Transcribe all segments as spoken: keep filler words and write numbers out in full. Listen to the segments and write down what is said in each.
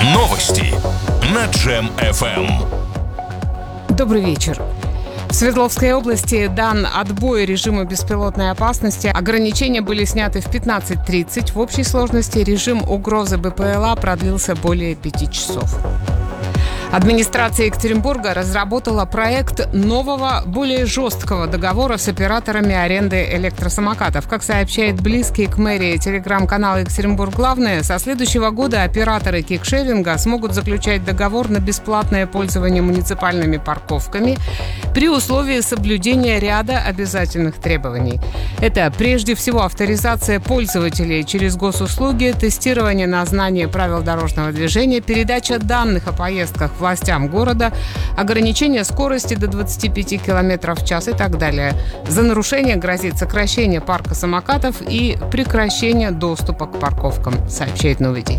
Новости на Джем эф эм. Добрый вечер. В Свердловской области дан отбой режиму беспилотной опасности. Ограничения были сняты в пятнадцать тридцать. В общей сложности режим угрозы бэ пэ эл а продлился более пяти часов. Администрация Екатеринбурга разработала проект нового, более жесткого договора с операторами аренды электросамокатов. Как сообщает близкий к мэрии телеграм-канал «Екатеринбург Главное», со следующего года операторы кикшеринга смогут заключать договор на бесплатное пользование муниципальными парковками при условии соблюдения ряда обязательных требований. Это прежде всего авторизация пользователей через госуслуги, тестирование на знание правил дорожного движения, передача данных о поездках властям города, ограничение скорости до двадцати пяти километров в час и так далее. За нарушение грозит сокращение парка самокатов и прекращение доступа к парковкам, сообщает «Новый день».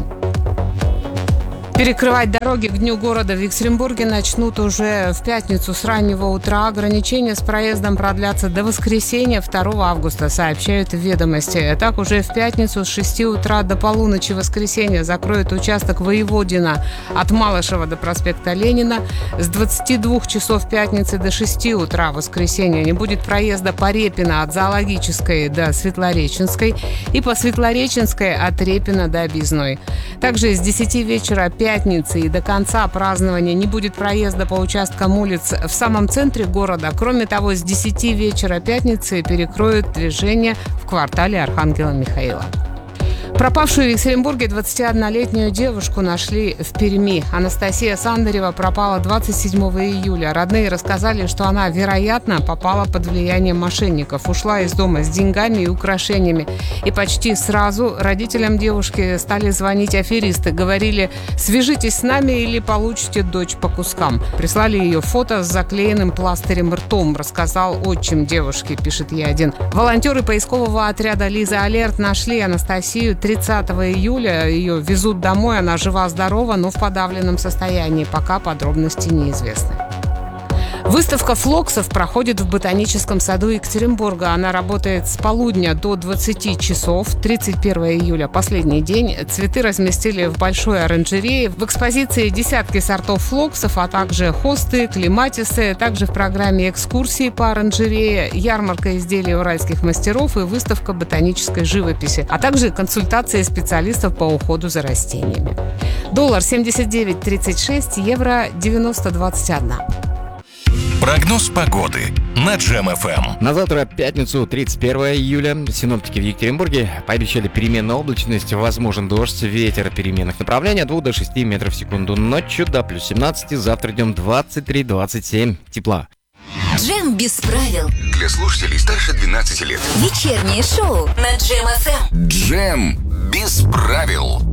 Перекрывать дороги к Дню города в Екатеринбурге начнут уже в пятницу с раннего утра. Ограничения с проездом продлятся до воскресенья второго августа, сообщают «Ведомости». Так, уже в пятницу с шести утра до полуночи воскресенья закроют участок Воеводина от Малышева до проспекта Ленина. С двадцати двух часов пятницы до шести утра воскресенья не будет проезда по Репино от Зоологической до Светлореченской и по Светлореченской от Репина до Объездной. Также с десяти вечера пятницы и до конца празднования не будет проезда по участкам улиц в самом центре города. Кроме того, с десяти вечера пятницы перекроют движение в квартале Архангела Михаила. Пропавшую в Екатеринбурге двадцатиоднолетнюю девушку нашли в Перми. Анастасия Сандарева пропала двадцать седьмого июля. Родные рассказали, что она, вероятно, попала под влияние мошенников. Ушла из дома с деньгами и украшениями. И почти сразу родителям девушки стали звонить аферисты. Говорили: «Свяжитесь с нами или получите дочь по кускам». Прислали ее фото с заклеенным пластырем ртом, рассказал отчим девушки, пишет Е один. Волонтеры поискового отряда «Лиза Алерт» нашли Анастасию тридцатого июля. Ее везут домой, она жива-здорова, но в подавленном состоянии. Пока подробности неизвестны. Выставка флоксов проходит в Ботаническом саду Екатеринбурга. Она работает с полудня до двадцати часов. тридцать первого июля, последний день. Цветы разместили в большой оранжерее. В экспозиции десятки сортов флоксов, а также хосты, клематисы. Также в программе экскурсии по оранжерее, ярмарка изделий уральских мастеров и выставка ботанической живописи, а также консультации специалистов по уходу за растениями. Доллар семьдесят девять тридцать шесть, евро девяносто двадцать один. Прогноз погоды на Джем эф эм. На завтра, пятницу, тридцать первого июля, синоптики в Екатеринбурге пообещали переменную облачность, возможен дождь, ветер переменных направлений от двух до шести метров в секунду. Ночью до плюс семнадцати, завтра днем двадцать три двадцать семь тепла. Джем без правил. Для слушателей старше двенадцати лет. Вечернее шоу на Джем эф эм. Джем без правил.